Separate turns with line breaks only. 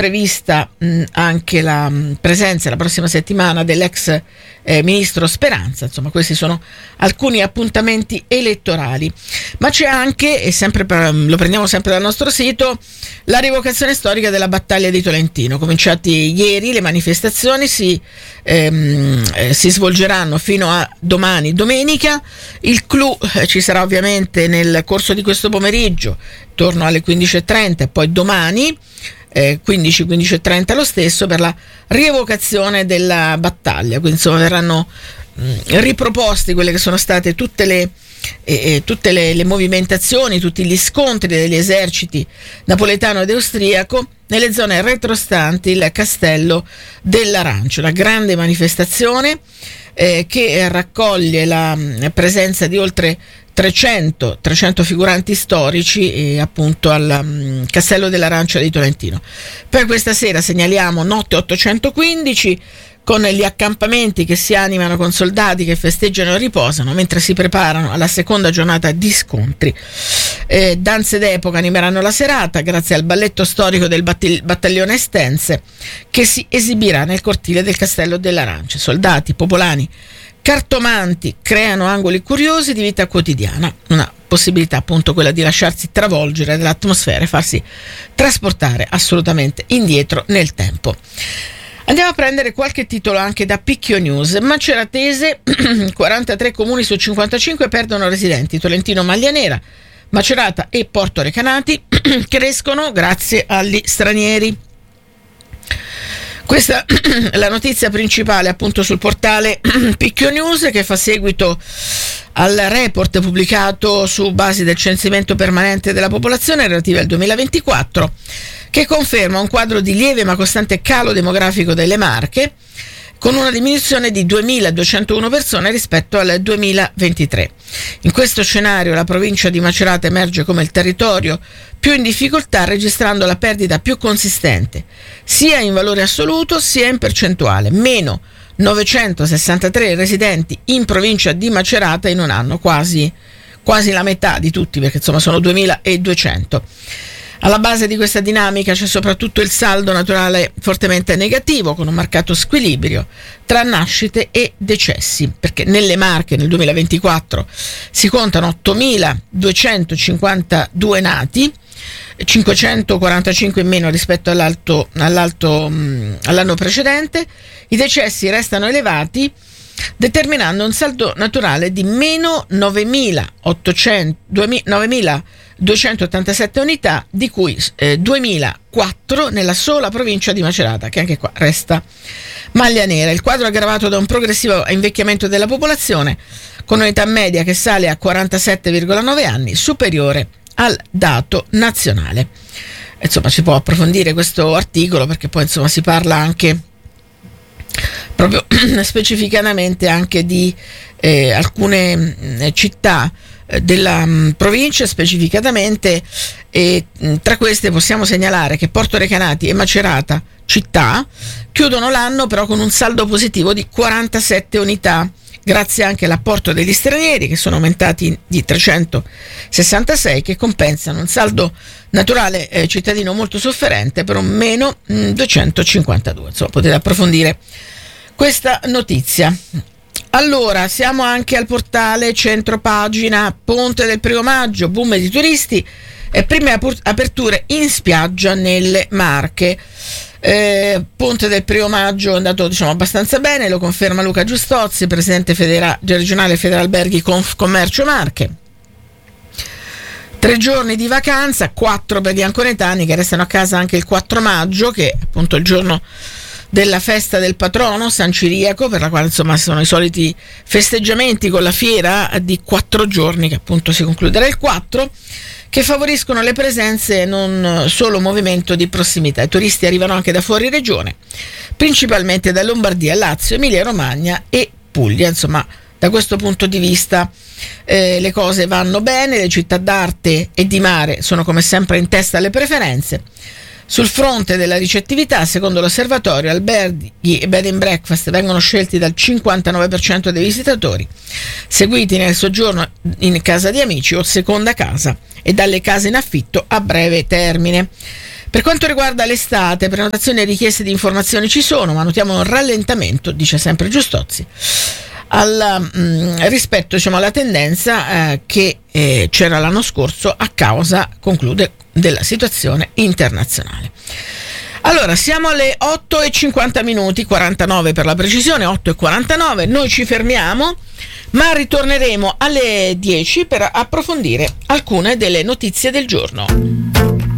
prevista anche la presenza la prossima settimana dell'ex ministro Speranza. Insomma, questi sono alcuni appuntamenti elettorali, ma c'è anche, e sempre lo prendiamo sempre dal nostro sito, la rievocazione storica della battaglia di Tolentino. Cominciati ieri le manifestazioni, si svolgeranno fino a domani domenica. Il clou ci sarà ovviamente nel corso di questo pomeriggio, torno alle 15:30, e poi domani 15:30 lo stesso, per la rievocazione della battaglia. Quindi insomma verranno riproposti quelle che sono state tutte le movimentazioni, tutti gli scontri degli eserciti napoletano ed austriaco nelle zone retrostanti il Castello dell'Arancio. Una grande manifestazione che raccoglie la presenza di oltre 300 figuranti storici appunto al Castello dell'Arancio di Tolentino. Per questa sera segnaliamo notte 815, con gli accampamenti che si animano con soldati che festeggiano e riposano mentre si preparano alla seconda giornata di scontri. Danze d'epoca animeranno la serata grazie al balletto storico del battaglione Estense, che si esibirà nel cortile del Castello dell'Arancio. Soldati, popolani, cartomanti creano angoli curiosi di vita quotidiana, una possibilità appunto quella di lasciarsi travolgere dall'atmosfera e farsi trasportare assolutamente indietro nel tempo. Andiamo a prendere qualche titolo anche da Picchio News. Maceratese, 43 comuni su 55 perdono residenti. Tolentino, Maglia Nera, Macerata e Porto Recanati crescono grazie agli stranieri. Questa è la notizia principale appunto sul portale Picchio News, che fa seguito al report pubblicato su base del censimento permanente della popolazione relativo al 2024, che conferma un quadro di lieve ma costante calo demografico delle Marche, con una diminuzione di 2.201 persone rispetto al 2023. In questo scenario la provincia di Macerata emerge come il territorio più in difficoltà, registrando la perdita più consistente, sia in valore assoluto sia in percentuale, meno 963 residenti in provincia di Macerata in un anno, quasi la metà di tutti, perché insomma sono 2.200. Alla base di questa dinamica c'è soprattutto il saldo naturale fortemente negativo, con un marcato squilibrio tra nascite e decessi, perché nelle Marche nel 2024 si contano 8.252 nati, 545 in meno rispetto all'anno precedente. I decessi restano elevati, determinando un saldo naturale di meno 9.287 unità, di cui 2.004 nella sola provincia di Macerata, che anche qua resta maglia nera. Il quadro è aggravato da un progressivo invecchiamento della popolazione, con un'età media che sale a 47,9 anni, superiore al dato nazionale. Insomma, si può approfondire questo articolo, perché poi insomma si parla anche proprio specificatamente anche di alcune città della provincia specificatamente, e tra queste possiamo segnalare che Porto Recanati e Macerata città chiudono l'anno però con un saldo positivo di 47 unità, grazie anche all'apporto degli stranieri, che sono aumentati di 366, che compensano un saldo naturale cittadino molto sofferente per un meno 252. Insomma, potete approfondire questa notizia. Allora, siamo anche al portale centropagina. Ponte del 1° maggio, boom di turisti e prime aperture in spiaggia nelle Marche. Ponte del 1° maggio è andato abbastanza bene, lo conferma Luca Giustozzi, presidente regionale Federalberghi Commercio Marche. 3 giorni di vacanza, 4 per gli anconetani che restano a casa anche il 4 maggio, che è appunto il giorno della festa del patrono San Ciriaco, per la quale insomma sono i soliti festeggiamenti con la fiera di 4 giorni, che appunto si concluderà il 4, che favoriscono le presenze e non solo movimento di prossimità. I turisti arrivano anche da fuori regione, principalmente da Lombardia, Lazio, Emilia Romagna e Puglia. Insomma, da questo punto di vista le cose vanno bene, le città d'arte e di mare sono come sempre in testa alle preferenze. Sul fronte della ricettività, secondo l'osservatorio, alberghi e bed and breakfast vengono scelti dal 59% dei visitatori, seguiti nel soggiorno in casa di amici o seconda casa, e dalle case in affitto a breve termine. Per quanto riguarda l'estate, prenotazioni e richieste di informazioni ci sono, ma notiamo un rallentamento, dice sempre Giustozzi, rispetto, diciamo, alla tendenza che c'era l'anno scorso a causa, conclude, della situazione internazionale. Allora, siamo alle 8:50, 49 per la precisione, 8:49, noi ci fermiamo, ma ritorneremo alle 10 per approfondire alcune delle notizie del giorno.